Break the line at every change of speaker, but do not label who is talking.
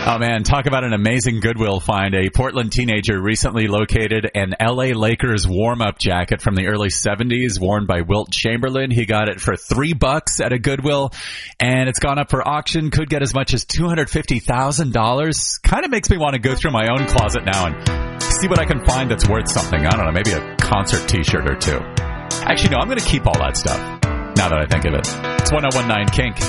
Oh, man, talk about an amazing Goodwill find. A Portland teenager recently located an L.A. Lakers warm-up jacket from the early 70s worn by Wilt Chamberlain. He got it for $3 at a Goodwill, and it's gone up for auction. Could get as much as $250,000. Kind of makes me want to go through my own closet now and see what I can find that's worth something. I don't know, maybe a concert T-shirt or two. Actually, no, I'm going to keep all that stuff now that I think of it. It's 1019 Kink.